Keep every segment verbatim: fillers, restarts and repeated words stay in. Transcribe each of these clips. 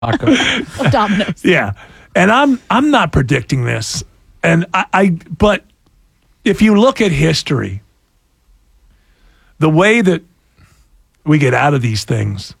of Domino's. Yeah. And I'm I'm not predicting this. And I, I but if you look at history, the way that we get out of these things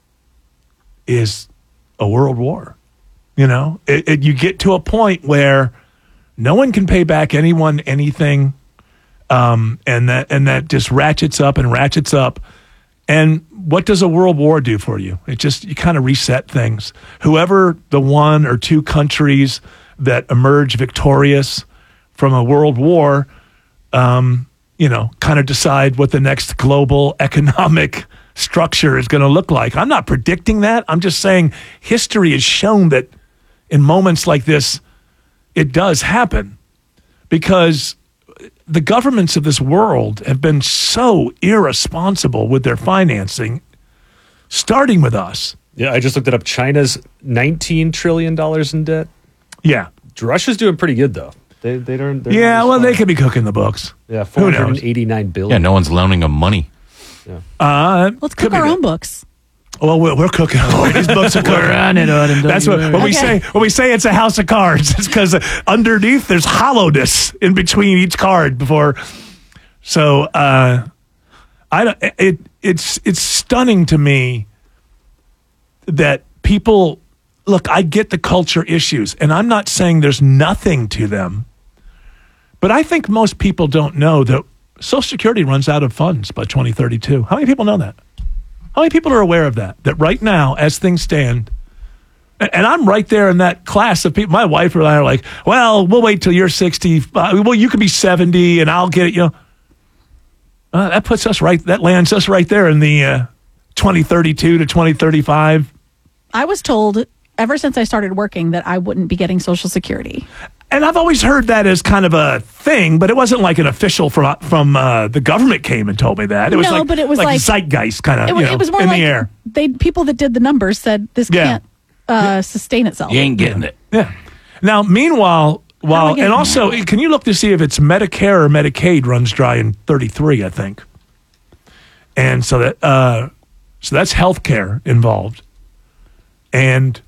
is a world war. You know, it, it, you get to a point where no one can pay back anyone anything, um, and that and that just ratchets up and ratchets up. And what does a world war do for you? It just you kind of reset things. Whoever the one or two countries that emerge victorious from a world war, um, you know, kind of decide what the next global economic structure is going to look like. I'm not predicting that. I'm just saying history has shown that in moments like this, it does happen because the governments of this world have been so irresponsible with their financing, starting with us. Yeah, I just looked it up. China's nineteen trillion dollars in debt. Yeah. Russia's doing pretty good, though. They, they don't. Yeah, well, they could be cooking the books. Yeah, four hundred eighty-nine billion. Yeah, no one's loaning them money. Yeah. Uh, Let's cook our own books. Well, we're, we're cooking. These books are cooking. That's what when we say. When we say it's a house of cards, it's because underneath there's hollowness in between each card. Before, so uh, I don't. It it's it's stunning to me that people look. I get the culture issues, and I'm not saying there's nothing to them, but I think most people don't know that Social Security runs out of funds by twenty thirty-two. How many people know that? How many people are aware of that? That right now, as things stand, and I'm right there in that class of people. My wife and I are like, well, we'll wait till you're sixty. Uh, well, you can be seventy and I'll get it. You know, uh, that puts us right, that lands us right there in the uh, twenty thirty-two to twenty thirty-five. I was told ever since I started working that I wouldn't be getting Social Security. And I've always heard that as kind of a thing, but it wasn't like an official from from uh, the government came and told me that. It was no, like, but it was like, like zeitgeist kind of, it, you know, it was more in like the air. They people that did the numbers said this Yeah. can't uh, sustain itself. You ain't getting it. Yeah. Now, meanwhile, while getting and also, can you look to see if it's Medicare or Medicaid runs dry in thirty-three? I think, and so that uh, so that's healthcare involved, and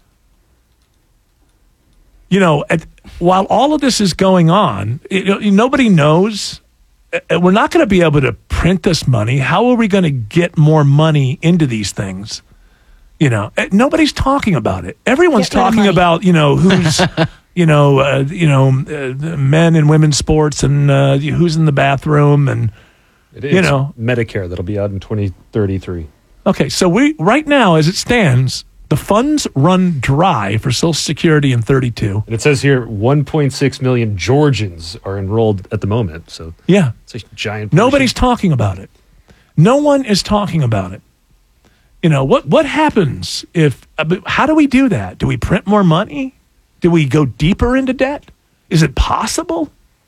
you know, at, while all of this is going on, it, nobody knows. We're not going to be able to print this money. How are we going to get more money into these things? You know, nobody's talking about it. Everyone's Get rid of talking money. about, you know, who's, you know, uh, you know, uh, men and women's sports and uh, who's in the bathroom and, It is you know, Medicare that'll be out in twenty thirty-three. Okay, so we right now, as it stands, the funds run dry for Social Security in thirty-two. And it says here one point six million Georgians are enrolled at the moment. So Yeah. it's a giant. Nobody's portion. talking about it. No one is talking about it. You know, what, what happens if, how do we do that? Do we print more money? Do we go deeper into debt? Is it possible?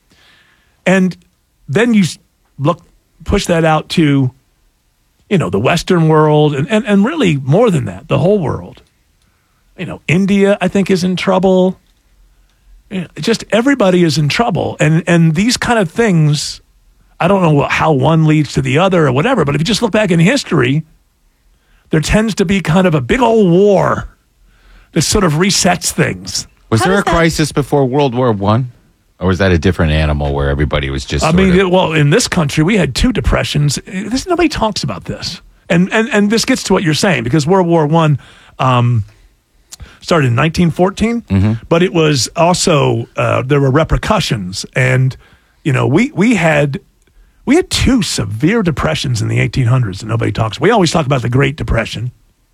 And then you look, push that out to, you know, the Western world and, and, and really more than that, the whole world. You know, India, I think, is in trouble. You know, just everybody is in trouble. And, and these kind of things, I don't know how one leads to the other or whatever, but if you just look back in history, there tends to be kind of a big old war that sort of resets things. Was How there a does that- crisis before World War One? Or was that a different animal where everybody was just I sort mean, of- it, well, in this country, we had two depressions. This, nobody talks about this. And, and and this gets to what you're saying, because World War One um, started in nineteen fourteen, Mm-hmm. but it was also, uh, there were repercussions. And, you know, we, we had we had two severe depressions in the eighteen hundreds that nobody talks. We always talk about the Great Depression.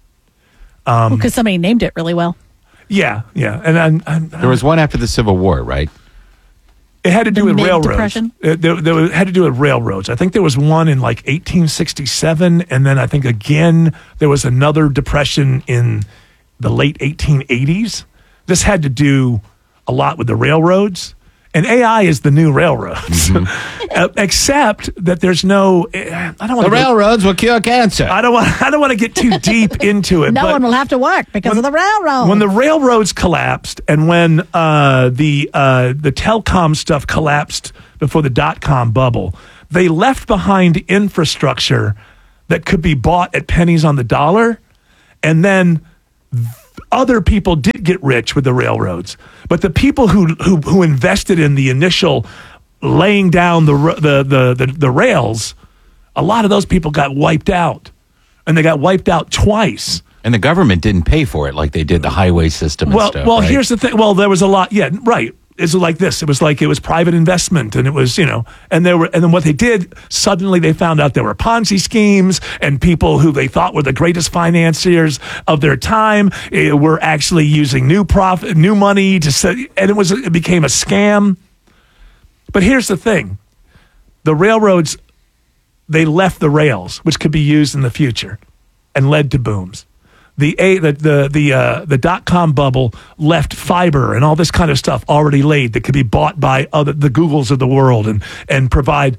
Um, Because somebody named it really well. Yeah, yeah. And, and, and There was one after the Civil War, right? It had to do The with railroads. mid-depression? It, there, there was- had to do with railroads. I think there was one in like eighteen sixty-seven, and then I think again there was another depression in the late eighteen eighties. This had to do a lot with the railroads, and A I is the new railroads, uh, except that there's no. I don't want The railroads will cure cancer. I don't want. I don't want to get too deep into it. No but one will have to work because of the railroad. when the railroads collapsed and when uh, the uh, the telecom stuff collapsed before the dot-com bubble, they left behind infrastructure that could be bought at pennies on the dollar, and then other people did get rich with the railroads, but the people who who, who invested in the initial laying down the, the the the the rails, a lot of those people got wiped out, and they got wiped out twice. And the government didn't pay for it like they did the highway system and Well, stuff. well, right? here's the thing. Well, there was a lot. Yeah, right. It's like this. It was like it was private investment, and it was, you know, and there were, and then what they did, suddenly they found out there were Ponzi schemes, and people who they thought were the greatest financiers of their time eh, were actually using new profit, new money to set, and it was, it became a scam. But here's the thing: the railroads, they left the rails, which could be used in the future, and led to booms. The a the the the, uh, the dot com bubble left fiber and all this kind of stuff already laid that could be bought by other the Googles of the world and and provide.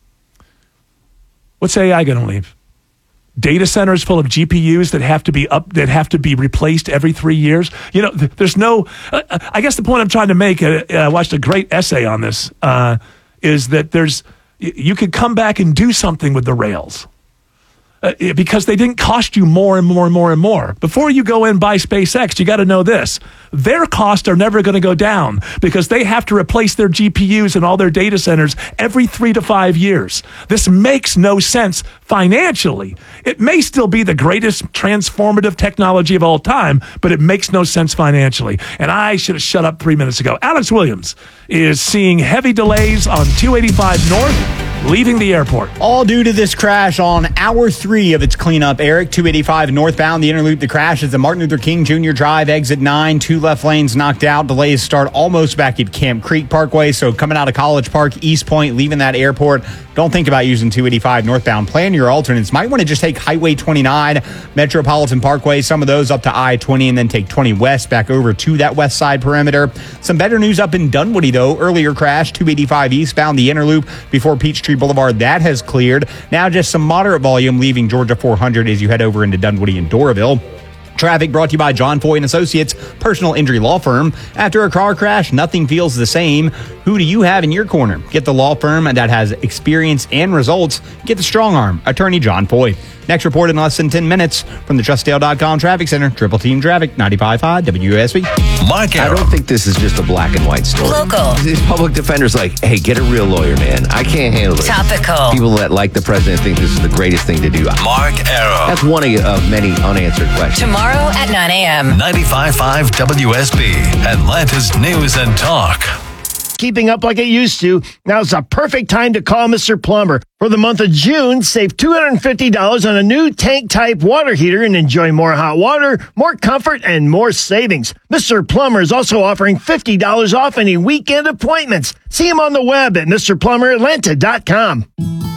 What's A I going to leave? Data centers full of G P Us that have to be up that have to be replaced every three years. You know, th- there's no. Uh, I guess the point I'm trying to make. Uh, I watched a great essay on this. Uh, is that there's you could come back and do something with the rails. Uh, because they didn't cost you more and more and more and more. Before you go in and buy SpaceX, you got to know this. Their costs are never going to go down because they have to replace their G P Us and all their data centers every three to five years. This makes no sense financially. It may still be the greatest transformative technology of all time, but it makes no sense financially. And I should have shut up three minutes ago. Alex Williams is seeing heavy delays on two eighty-five North leaving the airport. All due to this crash on hour three of its cleanup, Eric. two eighty-five northbound, the Interloop. The crash is at Martin Luther King Junior Drive, exit nine. Two left lanes knocked out. Delays start almost back at Camp Creek Parkway. So coming out of College Park, East Point, leaving that airport, don't think about using two eighty-five northbound. Plan your alternates. Might want to just take Highway twenty-nine, Metropolitan Parkway, some of those up to I twenty, and then take twenty west back over to that west side perimeter. Some better news up in Dunwoody, though. Earlier crash, two eighty-five eastbound, the Interloop before Peachtree Boulevard. That has cleared. Now just some moderate volume leaving Georgia four hundred as you head over into Dunwoody and Doraville. Traffic brought to you by John Foy and Associates, personal injury law firm. After a car crash, nothing feels the same. Who do you have in your corner? Get the law firm that has experience and results. Get the strong arm, attorney John Foy. Next report in less than ten minutes from the trust dale dot com traffic center. Triple team traffic, ninety-five point five W S B. Mark Arrow. I don't think this is just a black and white story. Local. These public defenders like, hey, get a real lawyer, man. I can't handle it. Topical. People that like the president think this is the greatest thing to do. Mark Arrow. That's one of, of many unanswered questions. Tomorrow at nine a.m. ninety-five point five W S B. Atlanta's News and Talk. Keeping up like it used to, now's the perfect time to call Mister Plumber. For the month of June, save two hundred fifty dollars on a new tank-type water heater and enjoy more hot water, more comfort, and more savings. Mister Plumber is also offering fifty dollars off any weekend appointments. See him on the web at Mr Plumber Atlanta dot com.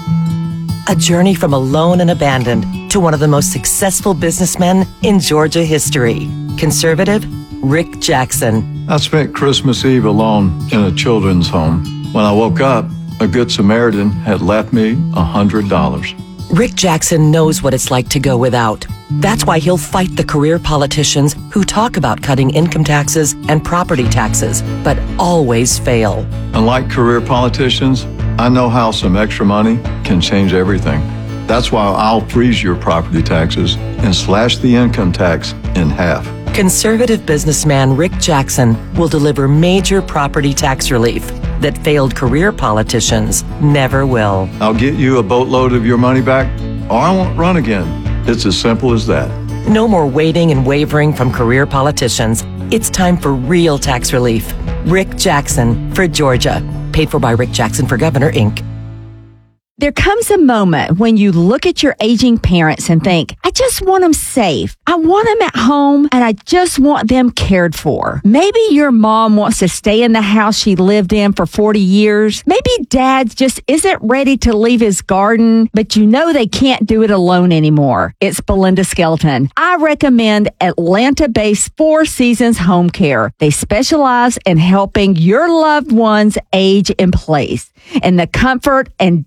A journey from alone and abandoned to one of the most successful businessmen in Georgia history. Conservative Rick Jackson. I spent Christmas Eve alone in a children's home. When I woke up, a Good Samaritan had left me one hundred dollars. Rick Jackson knows what it's like to go without. That's why he'll fight the career politicians who talk about cutting income taxes and property taxes, but always fail. Unlike career politicians, I know how some extra money can change everything. That's why I'll freeze your property taxes and slash the income tax in half. Conservative businessman Rick Jackson will deliver major property tax relief that failed career politicians never will. I'll get you a boatload of your money back, or I won't run again. It's as simple as that. No more waiting and wavering from career politicians. It's time for real tax relief. Rick Jackson for Georgia. Paid for by Rick Jackson for Governor, Incorporated. There comes a moment when you look at your aging parents and think, I just want them safe. I want them at home and I just want them cared for. Maybe your mom wants to stay in the house she lived in for forty years. Maybe dad just isn't ready to leave his garden, but you know they can't do it alone anymore. It's Belinda Skelton. I recommend Atlanta-based Four Seasons Home Care. They specialize in helping your loved ones age in place in the comfort and dignity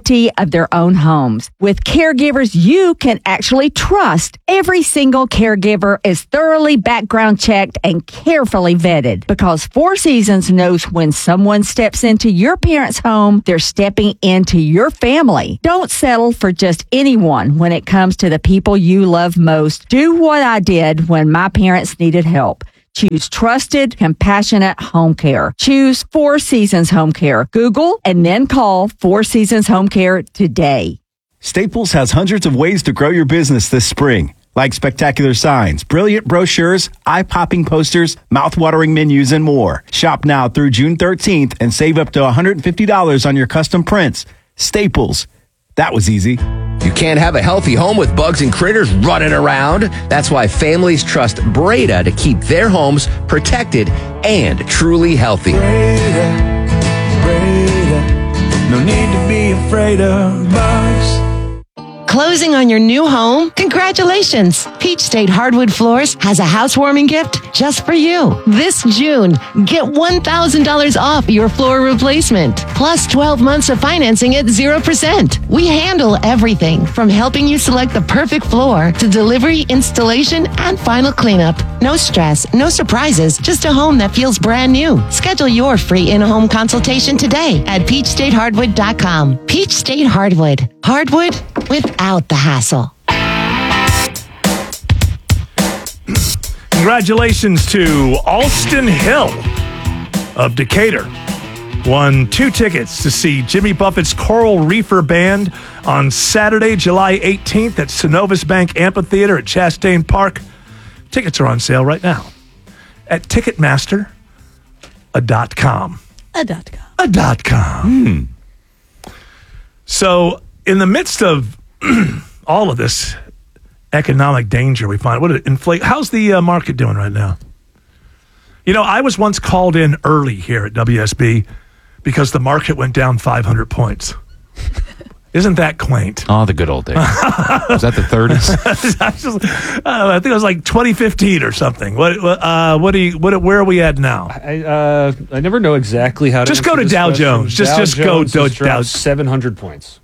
safety of their own homes. With caregivers you can actually trust, every single caregiver is thoroughly background checked and carefully vetted, because Four Seasons knows when someone steps into your parents' home, they're stepping into your family. Don't settle for just anyone when it comes to the people you love most. Do what I did when my parents needed help. Choose trusted, compassionate home care. Choose Four Seasons Home Care. Google and then call Four Seasons Home Care today. Staples has hundreds of ways to grow your business this spring, like spectacular signs, brilliant brochures, eye-popping posters, mouth-watering menus, and more. Shop now through June thirteenth and save up to one hundred fifty dollars on your custom prints. Staples. That was easy. You can't have a healthy home with bugs and critters running around. That's why families trust Breda to keep their homes protected and truly healthy. Breda, Breda, no need to be afraid of bugs. Closing on your new home? Congratulations! Peach State Hardwood Floors has a housewarming gift just for you. This June, get one thousand dollars off your floor replacement, plus twelve months of financing at zero percent. We handle everything from helping you select the perfect floor to delivery, installation, and final cleanup. No stress, no surprises, just a home that feels brand new. Schedule your free in-home consultation today at peach state hardwood dot com. Peach State Hardwood. Hardwood without the hassle. Congratulations to Alston Hill of Decatur. Won two tickets to see Jimmy Buffett's Coral Reefer Band on Saturday, July eighteenth at Synovus Bank Amphitheater at Chastain Park. Tickets are on sale right now at Ticketmaster dot com. A dot com. A dot com. Hmm. So, in the midst of all of this economic danger we find, what did it inflate? How's the uh, market doing right now? You know, I was once called in early here at W S B because the market went down five hundred points. Isn't that quaint? Oh, the good old days. Was that the thirties? I, just, uh, I think it was like twenty fifteen or something. What? Uh, what do you? What? Where are we at now? I uh, I never know exactly how to just go to Dow question. Jones. Just Dow just Jones go has to Dow. Seven hundred points.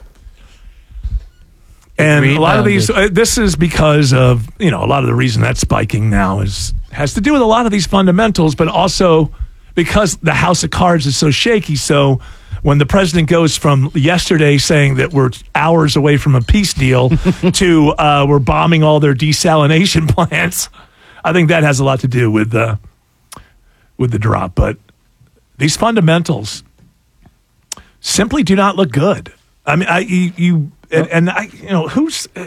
And a lot of these. Uh, this is because of you know a lot of the reason that's spiking now is has to do with a lot of these fundamentals, but also because the house of cards is so shaky. So when the president goes from yesterday saying that we're hours away from a peace deal to uh, we're bombing all their desalination plants, I think that has a lot to do with the with the drop. But these fundamentals simply do not look good. I mean, I you, you and, and I you know who's. Uh,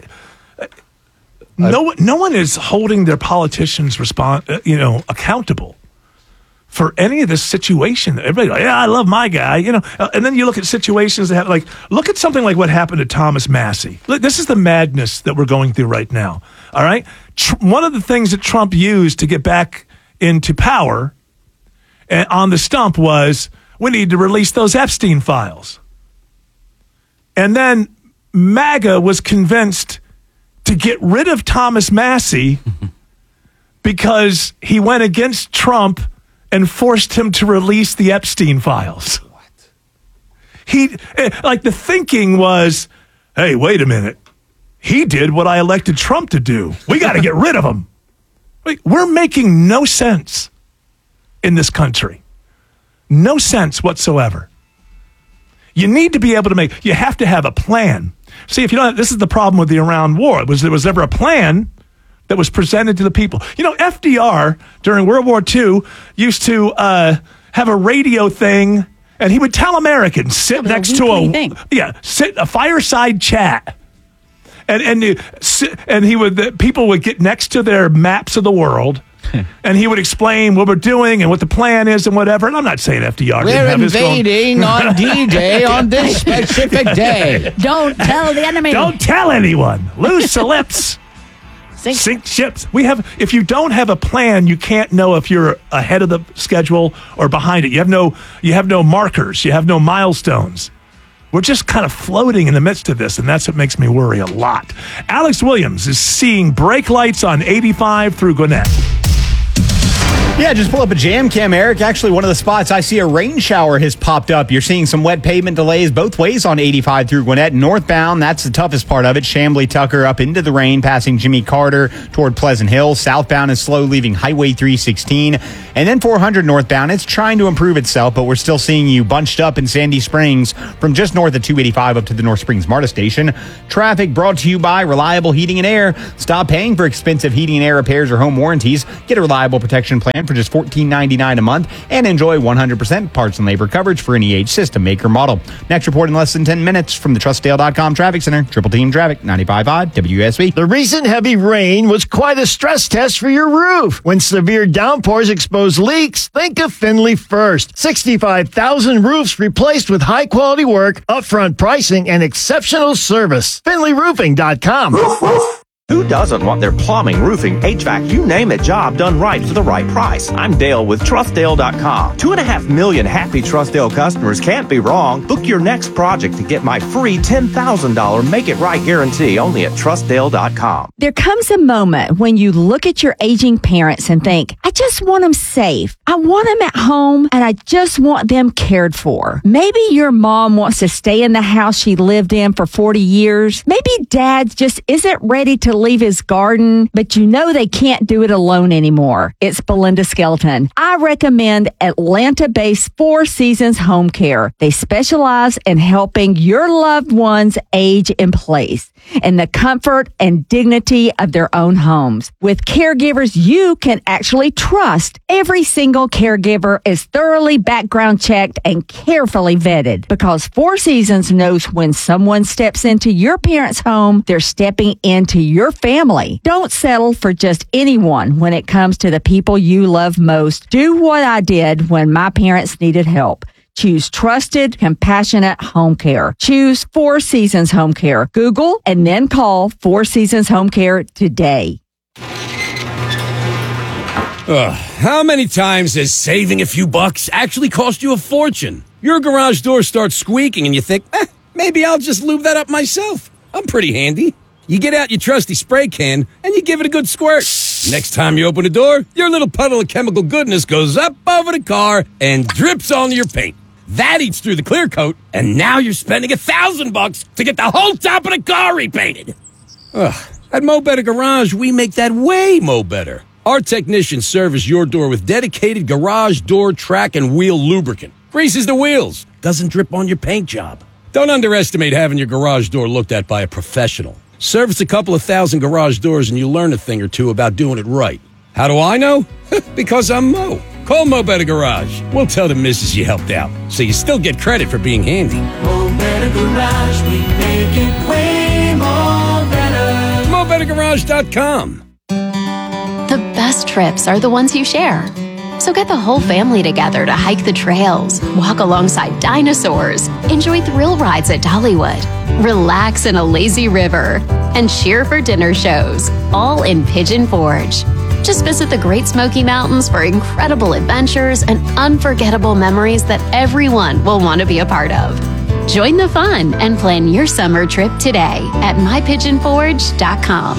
no, no one is holding their politicians respond, uh, you know, accountable for any of this situation. Everybody's like, yeah, I love my guy, you know. Uh, and then you look at situations that have, like, look at something like what happened to Thomas Massey. Look, this is the madness that we're going through right now. All right, Tr- one of the things that Trump used to get back into power uh, on the stump was we need to release those Epstein files, and then MAGA was convinced to get rid of Thomas Massey because he went against Trump and forced him to release the Epstein files. What? He, like, the thinking was, hey, wait a minute. He did what I elected Trump to do. We got to get rid of him. Wait, we're making no sense in this country. No sense whatsoever. You need to be able to make, you have to have a plan. See, if you don't, this is the problem with the Iran war. It was there was never a plan that was presented to the people. You know, F D R during World War Two used to uh, have a radio thing, and he would tell Americans sit yeah, next to a thing. yeah, sit a fireside chat, and and sit, and he would the, people would get next to their maps of the world. And he would explain what we're doing and what the plan is and whatever. And I'm not saying F D R We're didn't have his invading going. on D-Day on this specific day. Don't tell the enemy. Don't tell anyone. Loose the lips. Sink. Sink ships. We have. If you don't have a plan, you can't know if you're ahead of the schedule or behind it. You have no. You have no markers. You have no milestones. We're just kind of floating in the midst of this, and that's what makes me worry a lot. Alex Williams is seeing brake lights on eighty-five through Gwinnett. Yeah, just pull up a jam cam, Eric. Actually, one of the spots I see a rain shower has popped up. You're seeing some wet pavement delays both ways on eighty-five through Gwinnett. Northbound, that's the toughest part of it. Chamblee Tucker up into the rain, passing Jimmy Carter toward Pleasant Hill. Southbound is slow, leaving Highway three sixteen. And then four hundred northbound, it's trying to improve itself, but we're still seeing you bunched up in Sandy Springs from just north of two eighty-five up to the North Springs MARTA station. Traffic brought to you by Reliable Heating and Air. Stop paying for expensive heating and air repairs or home warranties. Get a reliable protection plan for just fourteen ninety-nine a month and enjoy one hundred percent parts and labor coverage for any age, system, make, or model. Next report in less than ten minutes from the Trust Dale dot com Traffic Center. Triple Team Traffic, ninety-five point five W S B. The recent heavy rain was quite a stress test for your roof. When severe downpours expose leaks, think of Finley first. sixty-five thousand roofs replaced with high-quality work, upfront pricing, and exceptional service. Finley Roofing dot com. Who doesn't want their plumbing, roofing, H V A C, you name it, job done right for the right price? I'm Dale with Trust Dale dot com. Two and a half million happy Trustdale customers can't be wrong. Book your next project to get my free ten thousand dollars Make It Right guarantee only at Trust Dale dot com. There comes a moment when you look at your aging parents and think, I just want them safe. I want them at home and I just want them cared for. Maybe your mom wants to stay in the house she lived in for forty years. Maybe dad just isn't ready to leave his garden, but you know they can't do it alone anymore. It's Belinda Skelton. I recommend Atlanta-based Four Seasons Home Care. They specialize in helping your loved ones age in place in the comfort and dignity of their own homes. With caregivers you can actually trust, every single caregiver is thoroughly background checked and carefully vetted because Four Seasons knows when someone steps into your parents' home, they're stepping into your family. Don't settle for just anyone when it comes to the people you love most. Do what I did when my parents needed help. Choose trusted, compassionate home care. Choose Four Seasons Home Care. Google and then call Four Seasons Home Care today. Ugh, how many times has saving a few bucks actually cost you a fortune? Your garage door starts squeaking and you think, eh, maybe I'll just lube that up myself. I'm pretty handy. You get out your trusty spray can and you give it a good squirt. Next time you open the door, your little puddle of chemical goodness goes up over the car and drips onto your paint. That eats through the clear coat, and now you're spending a thousand bucks to get the whole top of the car repainted. Ugh, at Mo Better Garage, we make that way mo better. Our technicians service your door with dedicated garage door track and wheel lubricant. Greases the wheels, doesn't drip on your paint job. Don't underestimate having your garage door looked at by a professional. Service a couple of thousand garage doors and you'll learn a thing or two about doing it right. How do I know? Because I'm Mo. Call Mo Better Garage. We'll tell the missus you helped out, so you still get credit for being handy. Mo Better Garage, we make it way more better. Mo Better Garage dot com. The best trips are the ones you share. So get the whole family together to hike the trails, walk alongside dinosaurs, enjoy thrill rides at Dollywood, relax in a lazy river, and cheer for dinner shows, all in Pigeon Forge. Just visit the Great Smoky Mountains for incredible adventures and unforgettable memories that everyone will want to be a part of. Join the fun and plan your summer trip today at my pigeon forge dot com.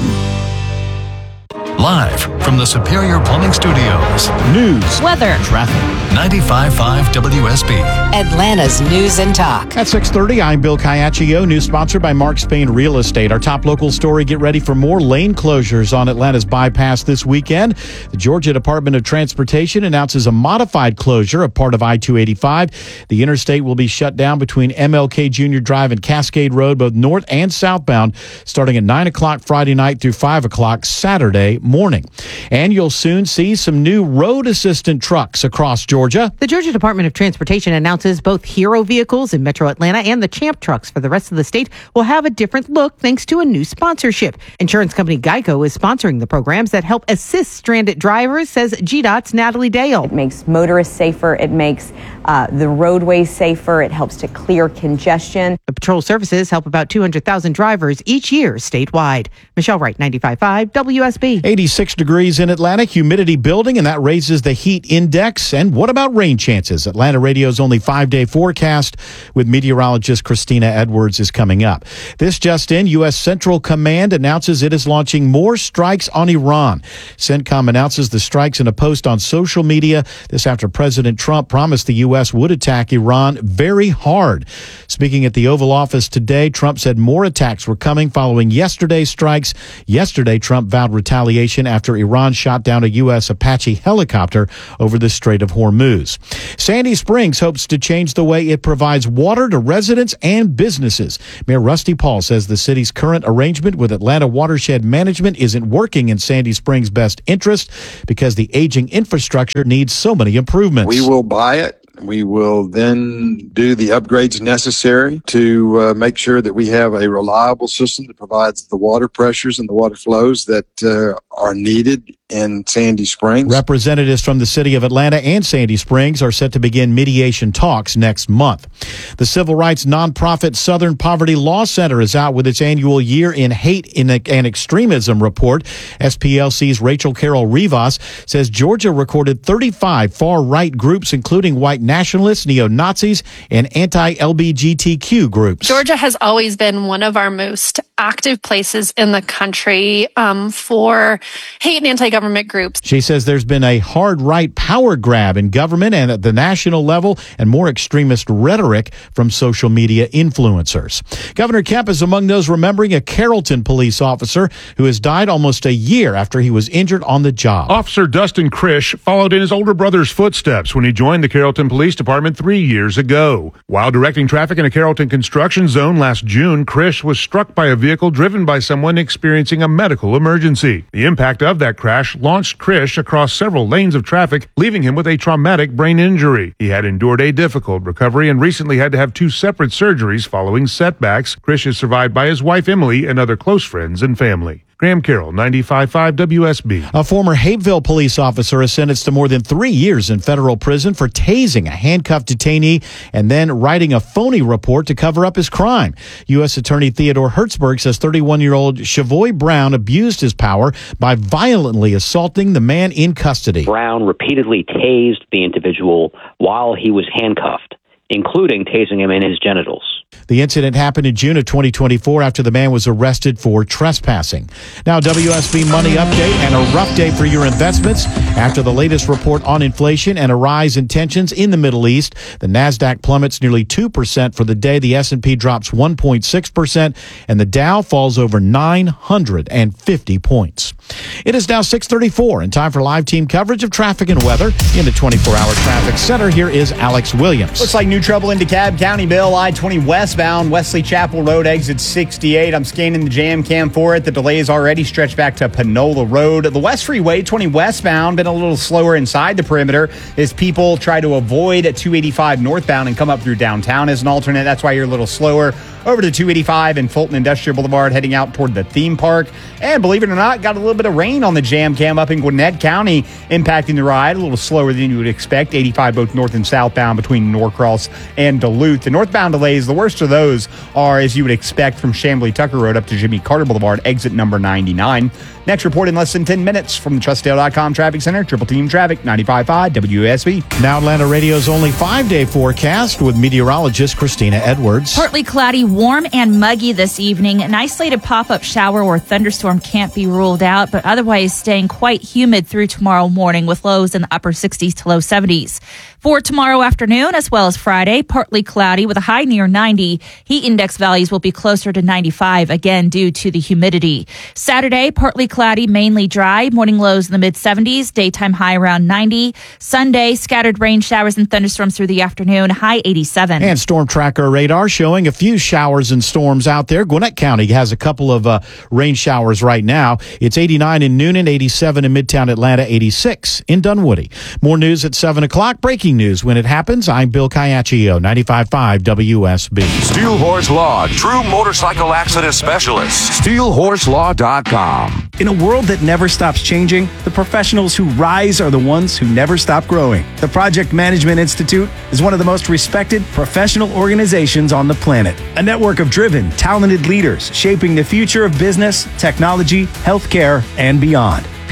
Live from the Superior Plumbing Studios. News, weather, traffic. ninety-five point five W S B. Atlanta's News and Talk. At six thirty, I'm Bill Caiaccio. News sponsored by Mark Spain Real Estate. Our top local story, get ready for more lane closures on Atlanta's bypass this weekend. The Georgia Department of Transportation announces a modified closure of part of I two eighty-five. The interstate will be shut down between M L K Junior Drive and Cascade Road, both north and southbound, starting at nine o'clock Friday night through five o'clock Saturday morning. And you'll soon see some new road assistant trucks across Georgia. The Georgia Department of Transportation announces both Hero vehicles in Metro Atlanta and the Champ trucks for the rest of the state will have a different look thanks to a new sponsorship. Insurance company Geico is sponsoring the programs that help assist stranded drivers, says G DOT's Natalie Dale. It makes motorists safer. It makes uh, the roadways safer. It helps to clear congestion. The patrol services help about two hundred thousand drivers each year statewide. Michelle Wright, ninety-five point five W S B. eighty-six degrees in Atlanta, humidity building, and that raises the heat index. And what about rain chances? Atlanta Radio's only five five-day forecast with meteorologist Christina Edwards is coming up. This just in, U S. Central Command announces it is launching more strikes on Iran. CENTCOM announces the strikes in a post on social media. This after President Trump promised the U S would attack Iran very hard. Speaking at the Oval Office today, Trump said more attacks were coming following yesterday's strikes. Yesterday, Trump vowed retaliation after Iran shot down a U S. Apache helicopter over the Strait of Hormuz. Sandy Springs hopes to change the way it provides water to residents and businesses. Mayor Rusty Paul says the city's current arrangement with Atlanta Watershed Management isn't working in Sandy Springs' best interest because the aging infrastructure needs so many improvements. We will buy it. We will then do the upgrades necessary to uh, make sure that we have a reliable system that provides the water pressures and the water flows that uh, are needed in Sandy Springs. Representatives from the city of Atlanta and Sandy Springs are set to begin mediation talks next month. The civil rights nonprofit Southern Poverty Law Center is out with its annual Year in Hate and Extremism report. S P L C's Rachel Carroll Rivas says Georgia recorded thirty-five far-right groups, including white nationalists, neo-Nazis, and anti-L G B T Q groups. Georgia has always been one of our most active places in the country um, for hate and anti-government groups. She says there's been a hard right power grab in government and at the national level and more extremist rhetoric from social media influencers. Governor Kemp is among those remembering a Carrollton police officer who has died almost a year after he was injured on the job. Officer Dustin Krish followed in his older brother's footsteps when he joined the Carrollton Police Department three years ago. While directing traffic in a Carrollton construction zone last June, Krish was struck by a vehicle driven by someone experiencing a medical emergency. The impact of that crash launched Krish across several lanes of traffic, leaving him with a traumatic brain injury. He had endured a difficult recovery and recently had to have two separate surgeries following setbacks. Krish is survived by his wife Emily and other close friends and family. Graham Carroll, ninety-five point five W S B. A former Hapeville police officer is sentenced to more than three years in federal prison for tasing a handcuffed detainee and then writing a phony report to cover up his crime. U S. Attorney Theodore Hertzberg says thirty-one-year-old Chavoy Brown abused his power by violently assaulting the man in custody. Brown repeatedly tased the individual while he was handcuffed, including tasing him in his genitals. The incident happened in June of twenty twenty-four after the man was arrested for trespassing. Now, W S B Money Update and a rough day for your investments. After the latest report on inflation and a rise in tensions in the Middle East, the NASDAQ plummets nearly two percent for the day. The S and P drops one point six percent, and the Dow falls over nine hundred fifty points. It is now six thirty-four and time for live team coverage of traffic and weather. In the twenty-four hour traffic center, here is Alex Williams. Looks like new trouble in DeKalb County. Bill, I twenty westbound, Wesley Chapel Road, exit sixty-eight. I'm scanning the jam cam for it. The delay is already stretched back to Panola Road. The West Freeway, twenty westbound, been a little slower inside the perimeter as people try to avoid two eighty-five northbound and come up through downtown as an alternate. That's why you're a little slower over to two eighty-five and Fulton Industrial Boulevard, heading out toward the theme park. And believe it or not, got a little bit of rain on the jam cam up in Gwinnett County, impacting the ride a little slower than you would expect. eighty-five both north and southbound between Norcross and Duluth. The northbound delays, the worst of those are, as you would expect, from Chamblee Tucker Road up to Jimmy Carter Boulevard, exit number ninety-nine. Next report in less than ten minutes from the Trustdale dot com Traffic Center. Triple Team Traffic, ninety-five point five W S B. Now Atlanta Radio's only five-day forecast with meteorologist Christina Edwards. Partly cloudy, warm and muggy this evening. An isolated pop-up shower or thunderstorm can't be ruled out, but otherwise staying quite humid through tomorrow morning with lows in the upper sixties to low seventies. For tomorrow afternoon as well as Friday, partly cloudy with a high near ninety. Heat index values will be closer to ninety-five, again due to the humidity. Saturday, partly cloudy, mainly dry. Morning lows in the mid-seventies, daytime high around ninety. Sunday, scattered rain showers and thunderstorms through the afternoon, high eighty-seven. And Storm Tracker radar showing a few showers and storms out there. Gwinnett County has a couple of uh, rain showers right now. It's eighty-nine in Noonan, eighty-seven in Midtown Atlanta, eighty-six in Dunwoody. More news at seven o'clock. Breaking news when it happens. I'm Bill Caiaccio, ninety-five point five W S B. Steel Horse Law, true motorcycle accident specialist. steel horse law dot com. In a world that never stops changing, the professionals who rise are the ones who never stop growing. The Project Management Institute is one of the most respected professional organizations on the planet. A network of driven, talented leaders shaping the future of business, technology, healthcare, and beyond.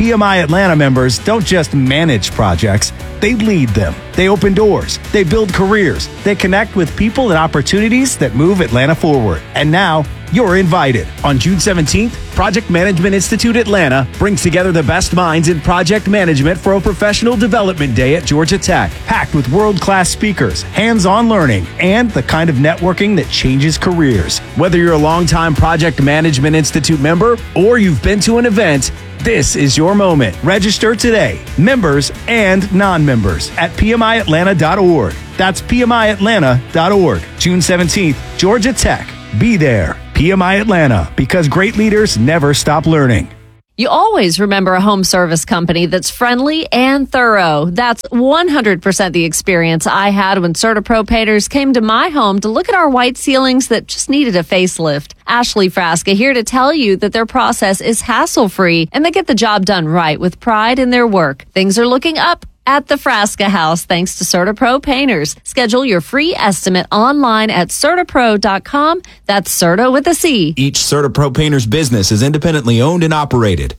P M I Atlanta members don't just manage projects, they lead them. They open doors, they build careers, they connect with people and opportunities that move Atlanta forward. And now, you're invited. On June seventeenth, Project Management Institute Atlanta brings together the best minds in project management for a professional development day at Georgia Tech, packed with world-class speakers, hands-on learning, and the kind of networking that changes careers. Whether you're a longtime Project Management Institute member or you've been to an event, this is your moment. Register today, members and non-members, at P M I Atlanta dot org. That's P M I Atlanta dot org. June seventeenth, Georgia Tech. Be there. P M I Atlanta, because great leaders never stop learning. You always remember a home service company that's friendly and thorough. That's one hundred percent the experience I had when CertaPro painters came to my home to look at our white ceilings that just needed a facelift. Ashley Frasca here to tell you that their process is hassle-free and they get the job done right with pride in their work. Things are looking up at the Frasca House thanks to CertaPro painters. Schedule your free estimate online at CertaPro dot com. That's Certa with a C. Each CertaPro painter's business is independently owned and operated.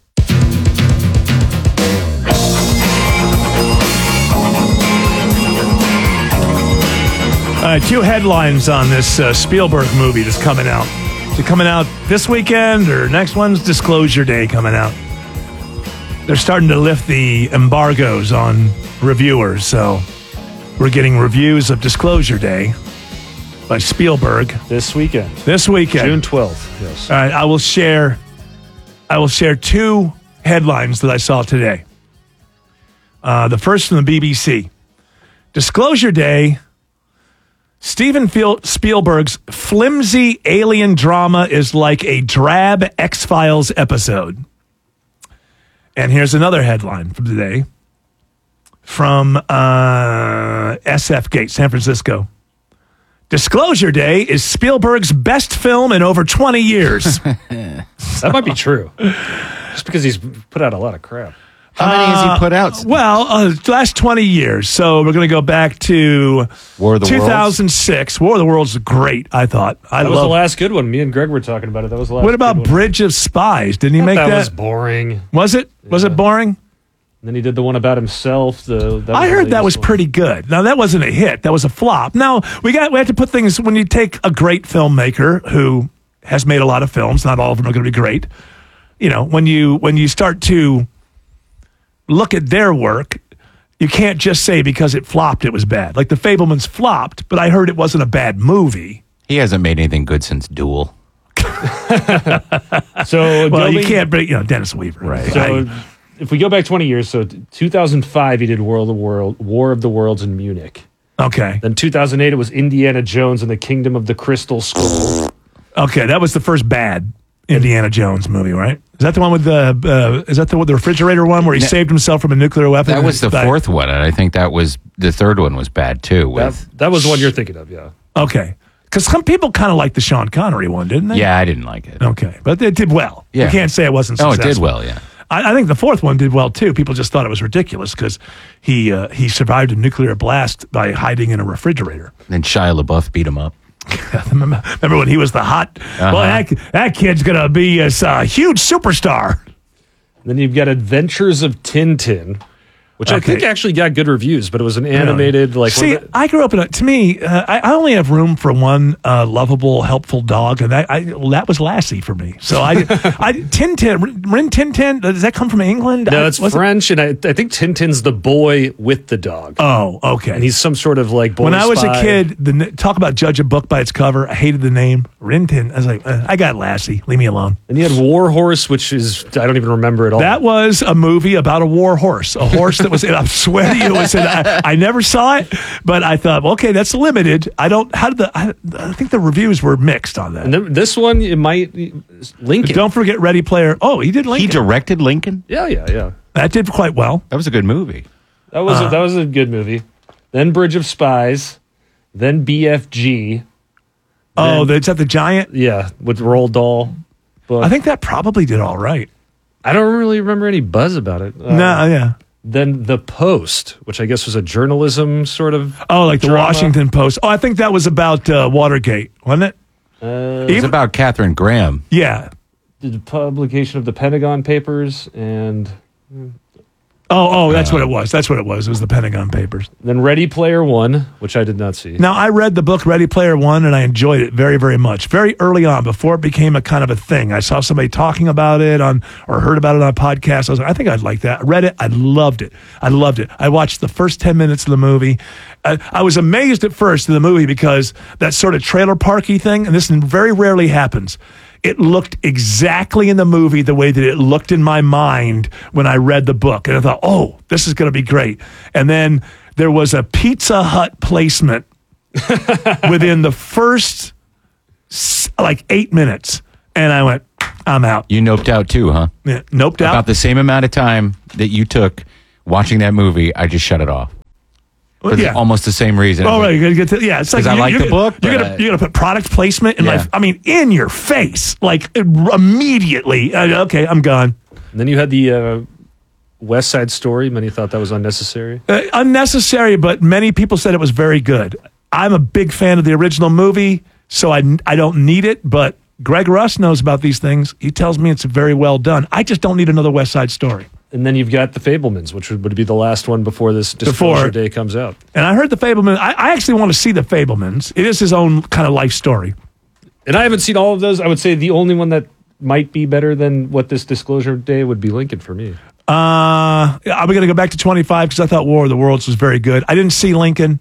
All right, two headlines on this uh, Spielberg movie that's coming out. Is it coming out this weekend or next one's Disclosure Day coming out? They're starting to lift the embargoes on reviewers, so we're getting reviews of Disclosure Day by Spielberg this weekend. This weekend, June twelfth. Yes. All right, I will share. I will share two headlines that I saw today. Uh, the first from the B B C: Disclosure Day. Steven Spielberg's flimsy alien drama is like a drab X-Files episode. And here's another headline from today from uh, S F Gate, San Francisco. Disclosure Day is Spielberg's best film in over twenty years. That might be true. Just because he's put out a lot of crap. How many has he put out? Uh, well, uh, last twenty years. So we're going to go back to War of the two thousand six. War of the Worlds is great, I thought. I That was love the last good one. Me and Greg were talking about it. That was the last What about good one. Bridge of Spies? Didn't he I thought make that? that? was boring. Was it? Was it boring? And then he did the one about himself. The that I was heard the that was latest one. pretty good. Now that wasn't a hit. That was a flop. Now we got we have to put things when you take a great filmmaker who has made a lot of films. Not all of them are going to be great. You know, when you when you start to look at their work, you can't just say because it flopped it was bad. Like The Fabelmans flopped, but I heard it wasn't a bad movie. He hasn't made anything good since Duel. So well, you going- can't bring you know Dennis Weaver, right? So I- if we go back twenty years, so two thousand five he did War of the World, War of the Worlds in Munich. Okay. Then two thousand eight it was Indiana Jones and the Kingdom of the Crystal Skull. Okay, that was the first bad Indiana Jones movie, right? Is that the one with the? Uh, is that the the refrigerator one where he No. saved himself from a nuclear weapon? That was the Died? fourth one, and I think that was the third one was bad too. With That, that was the one you're thinking of, yeah. Okay, because some people kind of liked the Sean Connery one, didn't they? yeah, I didn't like it. Okay, but it did well. Yeah. You can't say it wasn't Oh, successful. it did well. Yeah. I, I think the fourth one did well too. People just thought it was ridiculous because he uh, he survived a nuclear blast by hiding in a refrigerator. Then Shia LaBeouf beat him up. remember, remember when he was the hot? Uh-huh. Well, that, that kid's gonna be a uh, huge superstar. Then you've got Adventures of Tintin, which I Okay. think actually got good reviews, but it was an animated like. See, one of I grew up in a. To me, uh, I, I only have room for one uh, lovable, helpful dog, and that I, well, that was Lassie for me. So I, I Tintin, Rin Tintin. Does that come from England? the, no, I- it's was it- French, and I, I think Tintin's the boy with the dog. Oh, okay. And he's some sort of like boy When I was spy. a kid, the n- talk about judge a book by its cover. I hated the name Rin Tin. I was like, uh, I got Lassie. Leave me alone. And you had War Horse, which is I don't even remember at all. That was a movie about a war horse, a horse that was. I swear to you, it was. In, I, I never saw it, but I thought, well, okay, that's limited. I don't. How did the? I, I think the reviews were mixed on that. And then this one, it might Lincoln. Don't forget Ready Player. Oh, he did Lincoln. He directed Lincoln. Yeah, yeah, yeah. That did quite well. That was a good movie. That was Uh, a, that was a good movie. Then Bridge of Spies, then B F G. Oh, then- that's at the Giant. Yeah, with Roald Dahl. Book. I think that probably did all right. I don't really remember any buzz about it. Uh, no, yeah. Then The Post, which I guess was a journalism sort of. Oh, like the drama. Washington Post. Oh, I think that was about uh, Watergate, wasn't it? Uh, It was about Catherine Graham. Yeah. the publication of the Pentagon Papers and Oh, oh, that's what it was. That's what it was. It was the Pentagon Papers. Then Ready Player One, which I did not see. Now, I read the book Ready Player One, and I enjoyed it very, very much. Very early on, before it became a kind of a thing. I saw somebody talking about it on, or heard about it on a podcast. I was like, I think I'd like that. I read it. I loved it. I loved it. I watched the first ten minutes of the movie. I, I was amazed at first in the movie because that sort of trailer parky thing, and this very rarely happens. It looked exactly in the movie the way that it looked in my mind when I read the book. And I thought, oh, this is going to be great. And then there was a Pizza Hut placement within the first, like, eight minutes. And I went, I'm out. You noped out too, huh? Yeah, noped out. About the same amount of time that you took watching that movie, I just shut it off. For yeah. almost the same reason. Oh, right. You're gonna get to, yeah, it's like I you, like you're the gonna, book. You're gonna, uh, you're gonna put product placement in yeah. life. I mean, in your face, like immediately. Uh, okay, I'm gone. And then you had the uh, West Side Story. Many thought that was unnecessary. Uh, unnecessary, but many people said it was very good. I'm a big fan of the original movie, so I, I don't need it, but Greg Russ knows about these things. He tells me it's very well done. I just don't need another West Side Story. And then you've got The Fabelmans, which would, would be the last one before this Disclosure Before. Day comes out. And I heard The Fabelmans. I, I actually want to see The Fabelmans. It is his own kind of life story. And I haven't seen all of those. I would say the only one that might be better than what this Disclosure Day would be Lincoln for me. Uh, I'm going to go back to twenty-five because I thought War of the Worlds was very good. I didn't see Lincoln.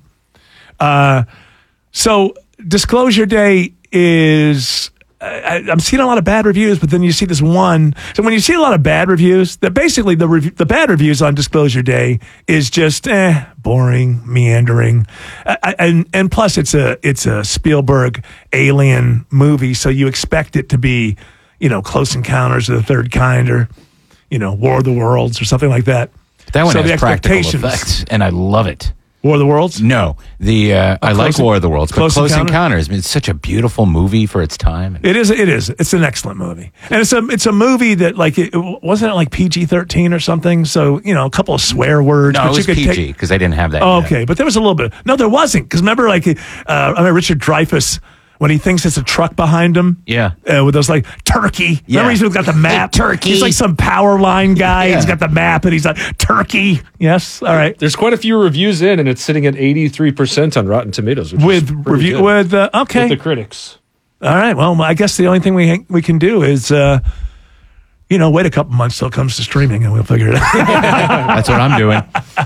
Uh, so Disclosure Day is... I, I'm seeing a lot of bad reviews, but then you see this one. So when you see a lot of bad reviews, that basically the rev- the bad reviews on Disclosure Day is just eh, boring, meandering, uh, and and plus it's a it's a Spielberg alien movie, so you expect it to be, you know, Close Encounters of the Third Kind or, you know, War of the Worlds or something like that. That one so has the practical expectations- effects, and I love it. War of the Worlds? No, the uh, I like Close- War of the Worlds, but Close Close Encounter? Encounters. I mean, it's such a beautiful movie for its time. It is. It is. It's an excellent movie, and it's a it's a movie that like it wasn't it like P G thirteen or something. So you know, a couple of swear words. No, but it you was could P take- G because they didn't have that. Oh, yet. okay, but there was a little bit. No, there wasn't because remember, like uh, I remember Richard Dreyfuss when he thinks it's a truck behind him. Yeah, uh, with those like turkey. Yeah. Remember he's got the map. Hey, turkey. He's like some power line guy. Yeah. He's got the map and he's like turkey. Yes. All right. There's quite a few reviews in, and it's sitting at eighty-three percent on Rotten Tomatoes. Which With is pretty review good. with uh, okay. With the critics. All right. Well, I guess the only thing we we can do is, uh, you know, wait a couple months till it comes to streaming, and we'll figure it out. That's what I'm doing.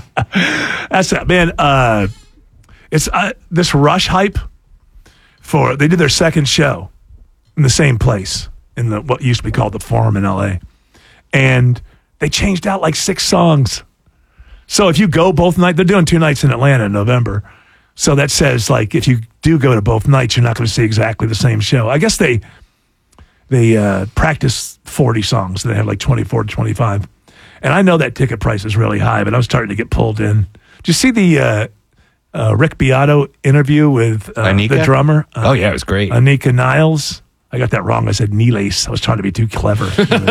That's it, man. Uh, it's uh, this Rush hype for they did their second show in the same place in the what used to be called the Forum in L A, and they changed out like six songs. So if you go both nights, they're doing two nights in Atlanta in November. So that says like if you do go to both nights, you're not going to see exactly the same show. I guess they they uh, practice forty songs. And they have like twenty-four to twenty-five. And I know that ticket price is really high, but I was starting to get pulled in. Did you see the uh, uh, Rick Beato interview with uh, Anika? the drummer? Uh, Oh, yeah, it was great. Anika Niles. I got that wrong. I said Niles. I was trying to be too clever.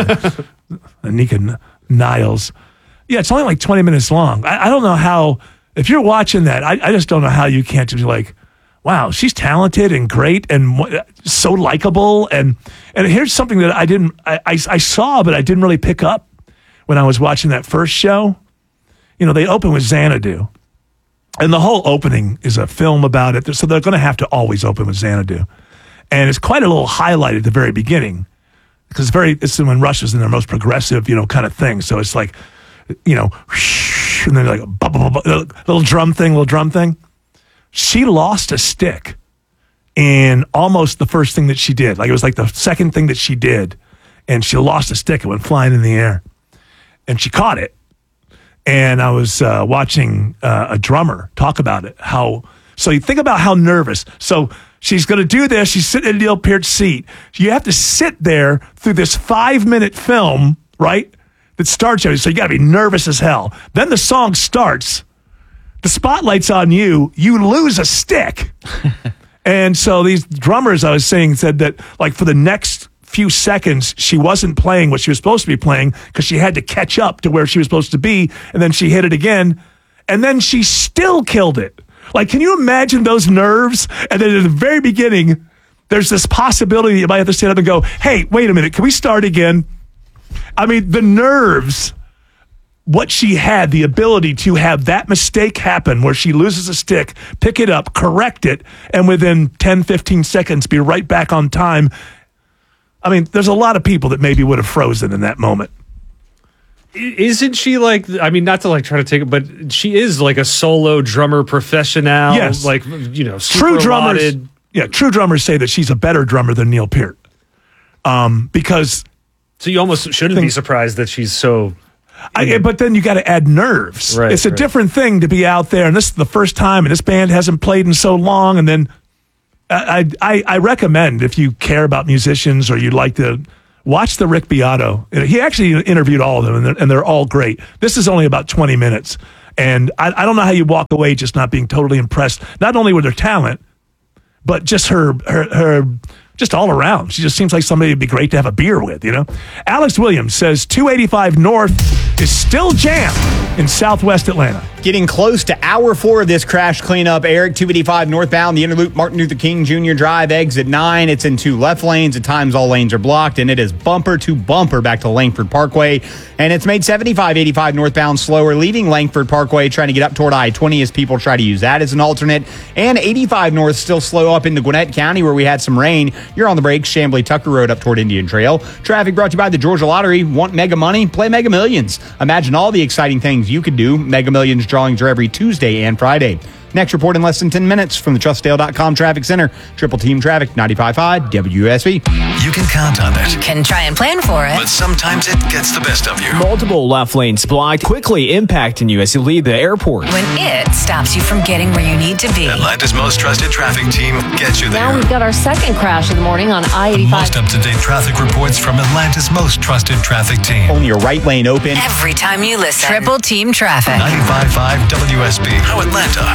Anika N- Niles. Yeah, it's only like twenty minutes long. I, I don't know how, if you're watching that, I, I just don't know how you can't just be like, wow, she's talented and great and w- so likable. And and here's something that I didn't, I, I, I saw, but I didn't really pick up when I was watching that first show. You know, they open with Xanadu. And the whole opening is a film about it. So they're going to have to always open with Xanadu. And it's quite a little highlight at the very beginning. Because it's very, it's when Rush is in their most progressive, you know, kind of thing. So it's like, you know, and then like a bu- bu- bu- bu- little drum thing, little drum thing. She lost a stick in almost the first thing that she did. Like it was like the second thing that she did. And she lost a stick. It went flying in the air. And she caught it. And I was uh, watching uh, a drummer talk about it. How so? You think about how nervous. So she's going to do this. She's sitting in a Neil Peart seat. You have to sit there through this five minute film, right? That starts everything. So you got to be nervous as hell. Then the song starts. The spotlight's on you. You lose a stick. And so these drummers, I was saying, said that like for the next few seconds, she wasn't playing what she was supposed to be playing because she had to catch up to where she was supposed to be. And then she hit it again. And then she still killed it. Like, can you imagine those nerves? And then at the very beginning, there's this possibility you might have to stand up and go, hey, wait a minute, can we start again? I mean, the nerves what she had, the ability to have that mistake happen where she loses a stick, pick it up, correct it, and within ten, fifteen seconds be right back on time. I mean, there's a lot of people that maybe would have frozen in that moment. Isn't she like, I mean, not to like try to take it, but she is like a solo drummer professional. Yes. Like, you know, super True drummers, lauded. yeah, true drummers say that she's a better drummer than Neil Peart. Um, because. So you almost shouldn't be surprised that she's so. I, but then you got to add nerves. Right, it's a right. different thing to be out there, and this is the first time, and this band hasn't played in so long. And then I, I, I recommend, if you care about musicians or you'd like to watch the Rick Beato. He actually interviewed all of them, and they're, and they're all great. This is only about twenty minutes, and I, I don't know how you walk away just not being totally impressed, not only with her talent, but just her her her. Just all around. She just seems like somebody it'd be great to have a beer with, you know? Alex Williams says two eighty-five North is still jammed in southwest Atlanta. Getting close to hour four of this crash cleanup, Eric. two eighty-five northbound, the Interloop Martin Luther King Junior Drive, exit nine. It's in two left lanes. At times, all lanes are blocked, and it is bumper to bumper back to Langford Parkway. And it's made seventy-five eighty-five northbound slower, leaving Langford Parkway, trying to get up toward I twenty as people try to use that as an alternate. And eighty-five north still slow up into Gwinnett County, where we had some rain. You're on the brakes, Chamblee Tucker Road up toward Indian Trail. Traffic brought to you by the Georgia Lottery. Want mega money? Play Mega Millions. Imagine all the exciting things you could do. Mega Millions drawings are every Tuesday and Friday. Next report in less than ten minutes from the trust dale dot com Traffic Center. Triple Team Traffic, ninety-five point five W S B. You can count on it. You can try and plan for it. But sometimes it gets the best of you. Multiple left lanes blocked, quickly impacting you as you leave the airport. When it stops you from getting where you need to be. Atlanta's most trusted traffic team gets you there. Now we've got our second crash of the morning on I eighty-five. Most up-to-date traffic reports from Atlanta's most trusted traffic team. Only your right lane open. Every time you listen. Triple Team Traffic. ninety-five point five W S B. How Atlanta